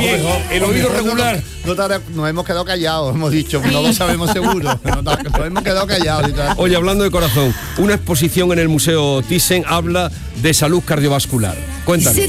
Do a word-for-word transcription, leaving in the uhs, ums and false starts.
bien, el oído regular. No, no, no, nos hemos quedado callados, hemos dicho, no lo sabemos seguro. Nos, nos hemos quedado callados. Oye, hablando de corazón, una exposición en el Museo Thyssen habla de salud cardiovascular. Cuéntanos.